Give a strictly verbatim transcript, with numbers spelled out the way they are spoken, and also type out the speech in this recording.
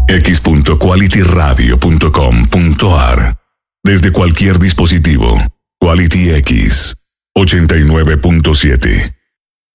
x punto quality radio punto com punto a r. Desde cualquier dispositivo, Quality X ochenta y nueve punto siete.